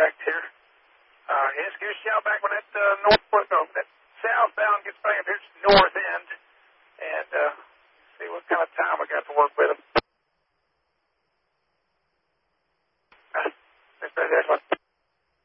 correct here. Just give us a shout back when that that southbound gets back up here to the north end, and see what kind of time I got to work with them. That's